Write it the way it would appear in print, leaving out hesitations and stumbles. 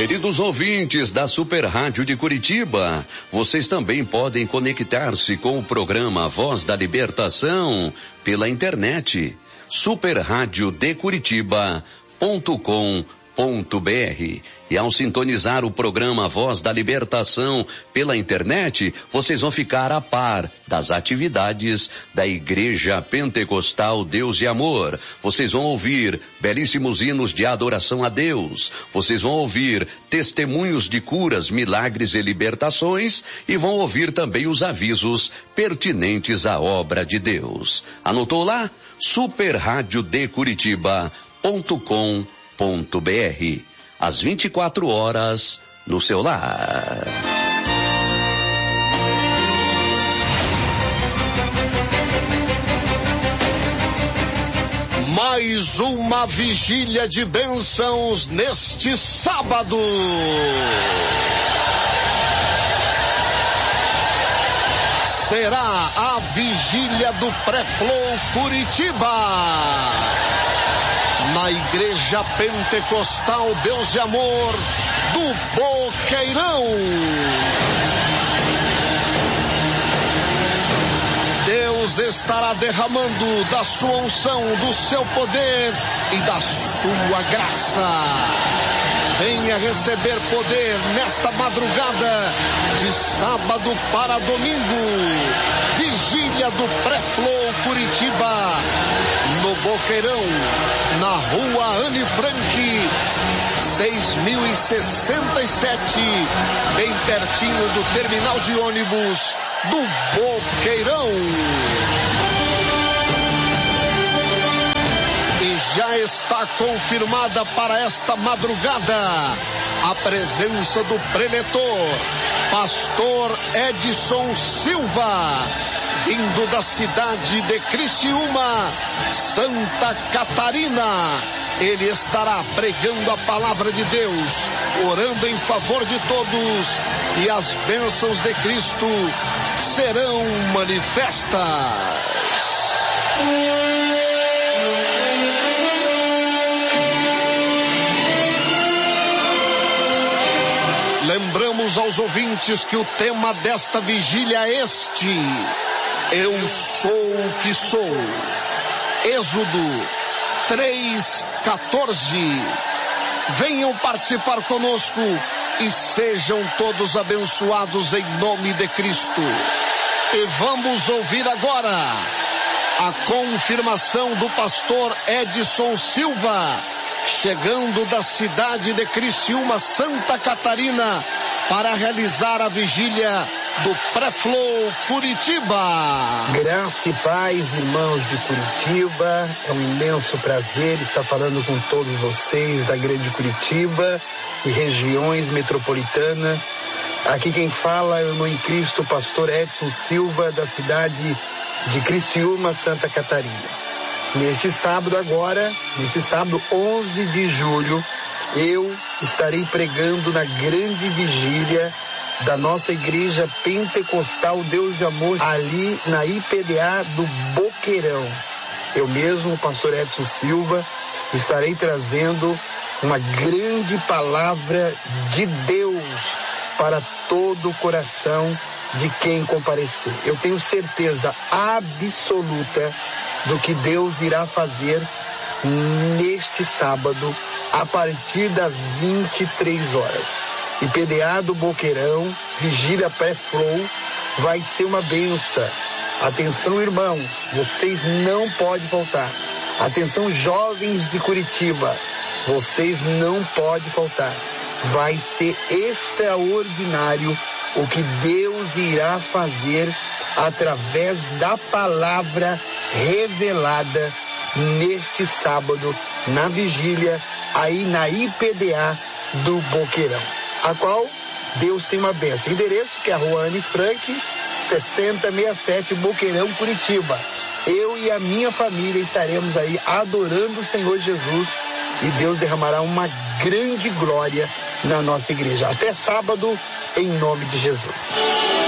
Queridos ouvintes da Super Rádio de Curitiba, vocês também podem conectar-se com o programa Voz da Libertação pela internet, superradiodecuritiba.com.br. E ao sintonizar o programa Voz da Libertação pela internet, vocês vão ficar a par das atividades da Igreja Pentecostal Deus e Amor. Vocês vão ouvir belíssimos hinos de adoração a Deus. Vocês vão ouvir testemunhos de curas, milagres e libertações, e vão ouvir também os avisos pertinentes à obra de Deus. Anotou lá? superradiodecuritiba.com.br. Às 24 horas, no seu lar. Mais uma vigília de bênçãos neste sábado. Será a vigília do Pré-Flow Curitiba, na Igreja Pentecostal Deus e Amor do Boqueirão. Deus estará derramando da sua unção, do seu poder e da sua graça. Venha receber poder nesta madrugada de sábado para domingo. Vigília do Pré-Flow Curitiba, no Boqueirão, na rua Anne Frank, 6067, bem pertinho do terminal de ônibus do Boqueirão. E já está confirmada para esta madrugada a presença do preletor, pastor Edson Silva, vindo da cidade de Criciúma, Santa Catarina. Ele estará pregando a palavra de Deus, orando em favor de todos, e as bênçãos de Cristo serão manifestas. Lembramos aos ouvintes que o tema desta vigília é este: Eu sou o que sou. Êxodo 3:14. Venham participar conosco e sejam todos abençoados em nome de Cristo. E vamos ouvir agora a confirmação do pastor Edson Silva, chegando da cidade de Criciúma, Santa Catarina, para realizar a vigília do Pré-Flow Curitiba. Graça e paz, irmãos de Curitiba. É um imenso prazer estar falando com todos vocês da grande Curitiba e regiões metropolitanas. Aqui quem fala é o irmão em Cristo, pastor Edson Silva, da cidade de Criciúma, Santa Catarina. Neste sábado 11 de julho, eu estarei pregando na grande vigília da nossa Igreja Pentecostal Deus e Amor, ali na IPDA do Boqueirão. Eu mesmo, o pastor Edson Silva, estarei trazendo uma grande palavra de Deus para todo o coração de quem comparecer. Eu tenho certeza absoluta do que Deus irá fazer neste sábado, a partir das 23 horas. IPDA do Boqueirão, vigília pré-flow, vai ser uma benção. Atenção, irmãos, vocês não podem faltar. Atenção, jovens de Curitiba, vocês não podem faltar. Vai ser extraordinário o que Deus irá fazer através da palavra revelada neste sábado, na vigília, aí na IPDA do Boqueirão, a qual Deus tem uma bênção. Endereço que é a rua Anne Frank, 6067, Boqueirão, Curitiba. Eu e a minha família estaremos aí adorando o Senhor Jesus, e Deus derramará uma grande glória na nossa igreja. Até sábado, em nome de Jesus.